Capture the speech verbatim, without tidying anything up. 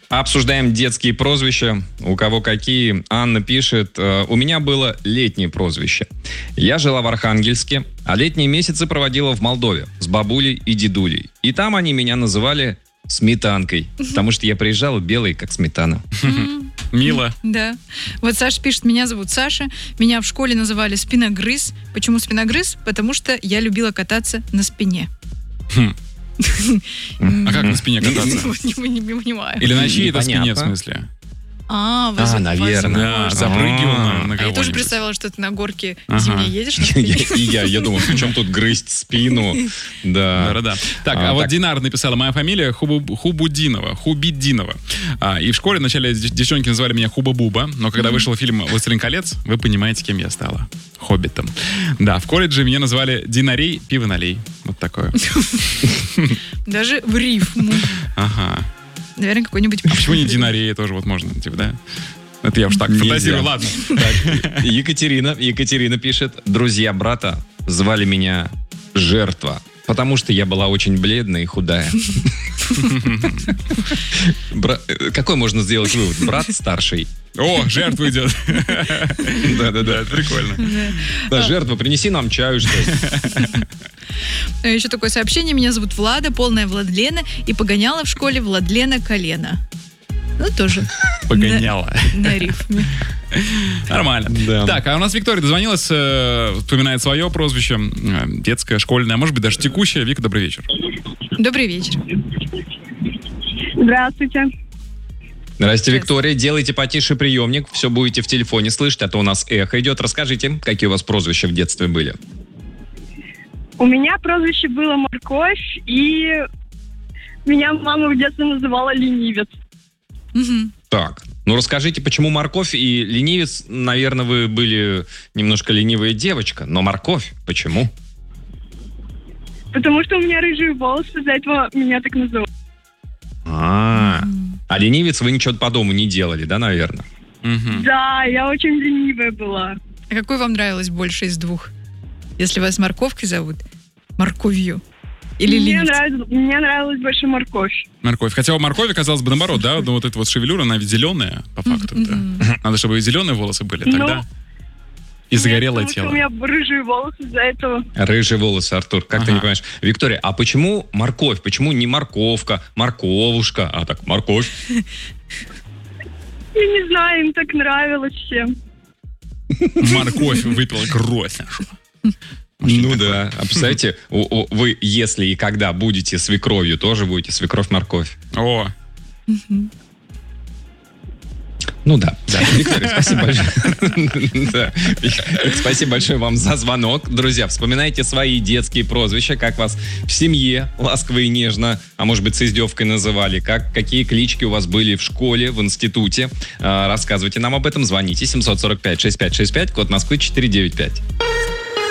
Обсуждаем детские прозвища. У кого какие? Анна пишет. У меня было летнее прозвище. Я жила в Архангельске, а летние месяцы проводила в Молдове с бабулей и дедулей. И там они меня называли сметанкой, потому что я приезжала белой, как сметана. Мило. Да. Вот Саша пишет, меня зовут Саша. Меня в школе называли спиногрыз. Почему спиногрыз? Потому что я любила кататься на спине. Хм. А как на спине кататься? Не, не, не понимаю. Или на чьей-то спине, в смысле? А, а, наверное. Да, запрыгивал на, на А я тоже представила, что ты на горке ага. зимней едешь на спине. И я, я думал, в чем тут грызть спину. Да. Да, да. Так, а, а вот так. Динар написала, моя фамилия Хубу, Хубудинова, Хубидинова. А, и в школе вначале девчонки называли меня Хуба-Буба, но когда mm-hmm. вышел фильм «Властелин колец», вы понимаете, кем я стала. Хоббитом. Да, в колледже меня назвали Динарей, пиво налей. Вот такое. Даже в рифму. Ага. Наверное, какой-нибудь... А почему не Динарей тоже вот можно, типа, да? Это я уж так фантазирую, ладно. Так, Екатерина, Екатерина пишет, друзья брата звали меня Жертва, потому что я была очень бледная и худая. Какой можно сделать вывод? Брат старший. О, жертва идет. Да-да-да, прикольно. Да, жертва, принеси нам чаю, что ли. Еще такое сообщение. Меня зовут Влада, полная Владлена, и погоняла в школе Владлена колено. Ну, тоже. Погоняла. На, на рифме. Нормально. Да. Так, а у нас Виктория дозвонилась, э, вспоминает свое прозвище. Э, детское, школьное, а может быть даже текущее. Вика, добрый вечер. Добрый вечер. Здравствуйте. Здрасте, Виктория. Делайте потише приемник. Все будете в телефоне слышать, а то у нас эхо идет. Расскажите, какие у вас прозвища в детстве были? У меня прозвище было Морковь, и меня мама в детстве называла Ленивец. Угу. Так, ну расскажите, почему Морковь и Ленивец? Наверное, вы были немножко ленивая девочка, но Морковь почему? Потому что у меня рыжие волосы, из-за этого меня так называют. А, а ленивец вы ничего по дому не делали, да, наверное? Угу. Да, я очень ленивая была. А какой вам нравилось больше из двух? Если вас морковкой зовут, морковью. Или мне, нравилось, мне нравилась больше морковь. Морковь. Хотя у моркови, казалось бы, наоборот, да? Но вот эта вот шевелюра, она ведь зеленая, по факту. Mm-hmm. Надо, чтобы и зеленые волосы были, тогда ну, и загорелое нет, тело. У меня рыжие волосы из-за этого. Рыжие волосы, Артур, как ага. ты не понимаешь. Виктория, а почему морковь? Почему не морковка, морковушка, а так морковь? Я не знаю, им так нравилось всем. Морковь выпила кровь. Ну да, а представляете, вы, если и когда будете свекровью, тоже будете свекровь-морковь. О! Ну да, да. Виктория, спасибо большое. Да. Спасибо большое вам за звонок. Друзья, вспоминайте свои детские прозвища, как вас в семье ласково и нежно, а может быть с издевкой называли, как, какие клички у вас были в школе, в институте. Рассказывайте нам об этом, звоните семь сорок пять шестьдесят пять шестьдесят пять, код Москвы четыреста девяносто пять.